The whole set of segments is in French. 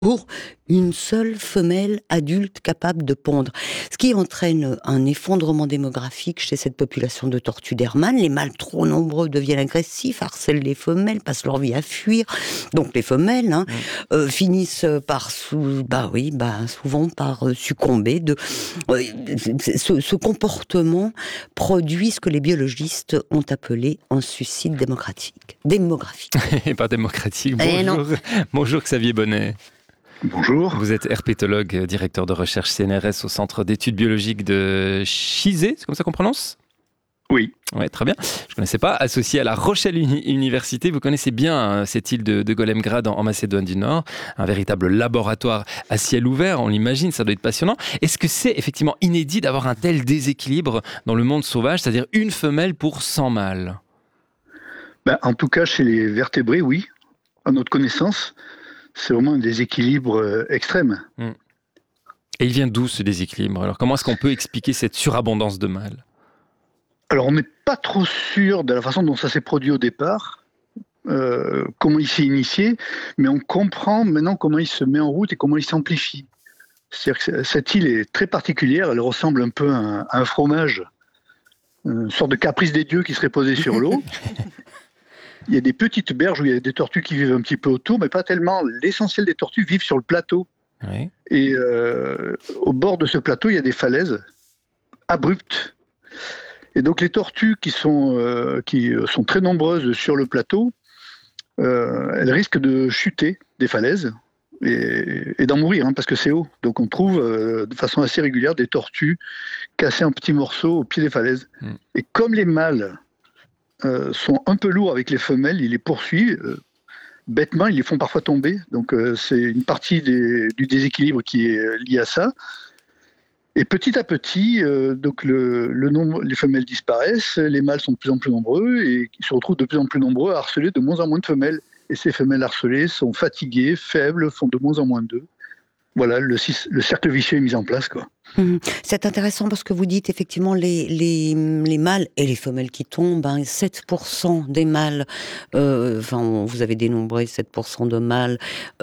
pour une seule femelle adulte capable de pondre. Ce qui entraîne un effondrement démographique chez cette population de tortues d'Hermann. Les mâles trop nombreux deviennent agressifs, harcèlent les femelles, passent leur vie à fuir. Donc les femelles finissent par souvent par succomber. Ce comportement produit ce que les biologistes ont appelé un suicide démographique. Et pas démocratique. Non. Bonjour Xavier Bonnet. Bonjour. Vous êtes herpétologue, directeur de recherche CNRS au Centre d'études biologiques de Chizé, c'est comme ça qu'on prononce ? Oui. Ouais, très bien. Je ne connaissais pas. Associé à la Rochelle Université, vous connaissez bien cette île de Golemgrad en Macédoine du Nord, un véritable laboratoire à ciel ouvert, on l'imagine, ça doit être passionnant. Est-ce que c'est effectivement inédit d'avoir un tel déséquilibre dans le monde sauvage, c'est-à-dire une femelle pour 100 mâles ? En tout cas, chez les vertébrés, oui. À notre connaissance, c'est vraiment un déséquilibre extrême. Et il vient d'où ce déséquilibre ? Alors comment est-ce qu'on peut expliquer cette surabondance de mâles ? Alors on n'est pas trop sûr de la façon dont ça s'est produit au départ, comment il s'est initié, mais on comprend maintenant comment il se met en route et comment il s'amplifie. C'est-à-dire que cette île est très particulière, elle ressemble un peu à un fromage, une sorte de caprice des dieux qui serait posé sur l'eau. Il y a des petites berges où il y a des tortues qui vivent un petit peu autour, mais pas tellement. L'essentiel des tortues vivent sur le plateau. Oui. Et au bord de ce plateau, il y a des falaises abruptes. Et donc les tortues qui sont très nombreuses sur le plateau, elles risquent de chuter des falaises et d'en mourir, parce que c'est haut. Donc on trouve de façon assez régulière des tortues cassées en petits morceaux au pied des falaises. Et comme les mâles sont un peu lourds avec les femelles, ils les poursuivent. Bêtement, ils les font parfois tomber. Donc c'est une partie du déséquilibre qui est lié à ça. Et petit à petit, donc les femelles disparaissent, les mâles sont de plus en plus nombreux et ils se retrouvent de plus en plus nombreux à harceler de moins en moins de femelles. Et ces femelles harcelées sont fatiguées, faibles, font de moins en moins d'œufs. Voilà, le cercle vicieux est mis en place, quoi. C'est intéressant parce que vous dites effectivement les mâles et les femelles qui tombent, 7% des mâles, vous avez dénombré 7% de mâles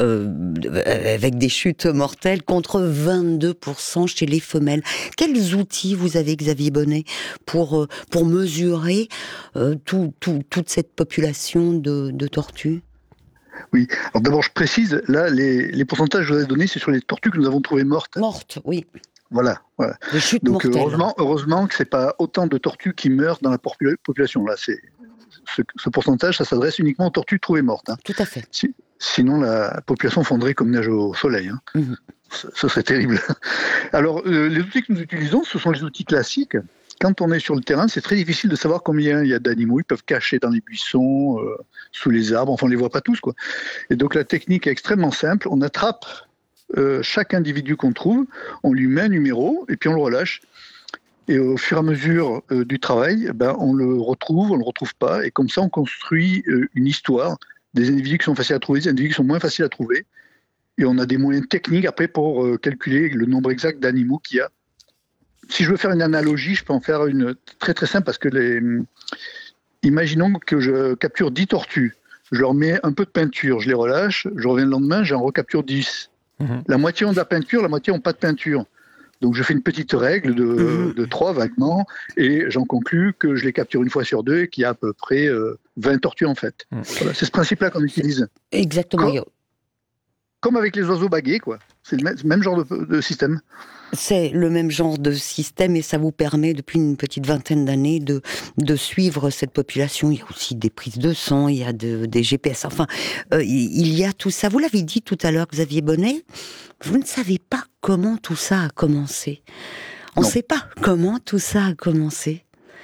avec des chutes mortelles contre 22% chez les femelles. Quels outils vous avez, Xavier Bonnet, pour mesurer toute cette population de tortues ? Oui, alors d'abord je précise, là les pourcentages que je vous ai donnés, c'est sur les tortues que nous avons trouvées mortes. Mortes, oui. Voilà. Des chutes donc mortelles. heureusement que c'est pas autant de tortues qui meurent dans la population. Là, ce pourcentage, ça s'adresse uniquement aux tortues trouvées mortes. Tout à fait. Sinon, la population fondrait comme neige au soleil. Ce serait terrible. Alors, les outils que nous utilisons, ce sont les outils classiques. Quand on est sur le terrain, c'est très difficile de savoir combien il y a d'animaux. Ils peuvent cacher dans les buissons, sous les arbres. Enfin, on ne les voit pas tous, quoi. Et donc, la technique est extrêmement simple. On attrape chaque individu qu'on trouve, on lui met un numéro et puis on le relâche. Et au fur et à mesure du travail, on le retrouve pas. Et comme ça, on construit une histoire des individus qui sont faciles à trouver, des individus qui sont moins faciles à trouver. Et on a des moyens techniques après pour calculer le nombre exact d'animaux qu'il y a. Si je veux faire une analogie, je peux en faire une très très simple parce que imaginons que je capture 10 tortues. Je leur mets un peu de peinture, je les relâche, je reviens le lendemain, j'en recapture 10. La moitié ont de la peinture, la moitié n'ont pas de peinture. Donc je fais une petite règle de 3 vaguement et j'en conclus que je les capture une fois sur 2 et qu'il y a à peu près 20 tortues en fait. Voilà, c'est ce principe-là qu'on utilise. Exactement. Comme avec les oiseaux baguets, quoi. C'est le même genre de système. C'est le même genre de système et ça vous permet depuis une petite vingtaine d'années de suivre cette population. Il y a aussi des prises de sang, il y a des GPS, il y a tout ça. Vous l'avez dit tout à l'heure, Xavier Bonnet, vous ne savez pas comment tout ça a commencé. On ne sait pas comment tout ça a commencé.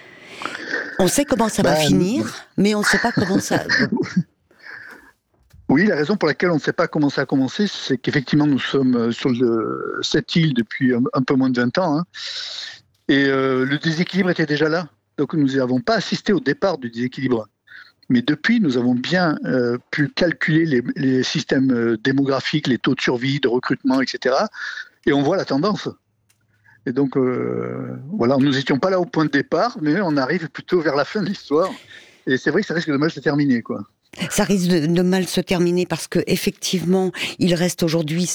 On sait comment ça va finir, mais on ne sait pas comment ça... Oui, la raison pour laquelle on ne sait pas comment ça a commencé, c'est qu'effectivement nous sommes sur cette île depuis un peu moins de 20 ans. Et le déséquilibre était déjà là. Donc nous n'avons pas assisté au départ du déséquilibre. Mais depuis, nous avons bien pu calculer les systèmes démographiques, les taux de survie, de recrutement, etc. Et on voit la tendance. Et donc, voilà, nous n'étions pas là au point de départ, mais on arrive plutôt vers la fin de l'histoire. Et c'est vrai que ça risque de mal se terminer, quoi. Ça risque de mal se terminer parce que effectivement, il reste aujourd'hui